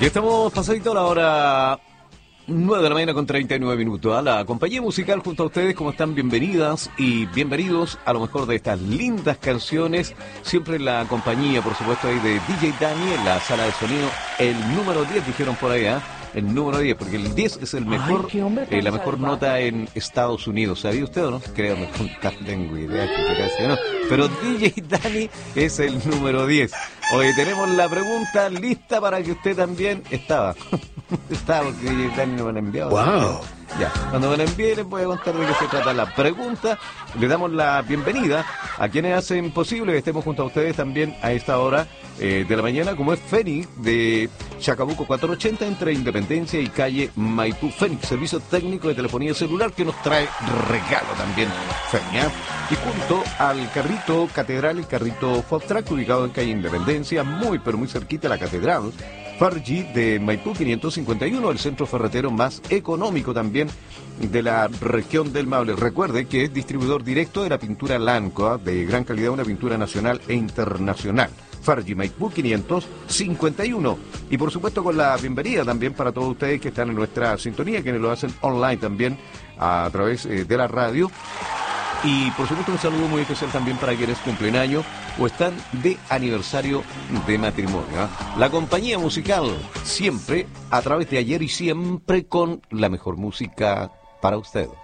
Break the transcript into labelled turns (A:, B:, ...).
A: Y estamos pasadito a la hora 9 de la mañana con 39 minutos. A la compañía musical junto a ustedes, ¿cómo están? Bienvenidas y bienvenidos a lo mejor de estas lindas canciones. Siempre en la compañía, por supuesto, ahí de DJ Dani en la sala de sonido. El número 10, dijeron por ahí, el número 10, porque el 10 es el mejor, la mejor nota en Estados Unidos. ¿Sabía usted o no? Creo, no tengo idea que no. Pero DJ Dani es el número 10. Hoy tenemos la pregunta lista para que usted también estaba porque DJ Dani no me la ha enviado.
B: ¡Wow!
A: Ya, cuando me la envíe les voy a contar de qué se trata la pregunta. Le damos la bienvenida a quienes hacen posible que estemos junto a ustedes también a esta hora de la mañana, como es Fénix de Chacabuco 480 entre Independencia y calle Maipú. Fénix, servicio técnico de telefonía celular que nos trae regalo también, Fénix. Y junto al carrito Catedral, el carrito Food Truck ubicado en calle Independencia, muy pero muy cerquita de la Catedral. Fargi de Maipú 551, el centro ferretero más económico también de la región del Maule. Recuerde que es distribuidor directo de la pintura Lanco, de gran calidad, una pintura nacional e internacional. Fargi Maipú 551. Y por supuesto con la bienvenida también para todos ustedes que están en nuestra sintonía, quienes lo hacen online también a través de la radio. Y por supuesto un saludo muy especial también para quienes cumplen año o están de aniversario de matrimonio. La compañía musical siempre a través de ayer y siempre con la mejor música para usted.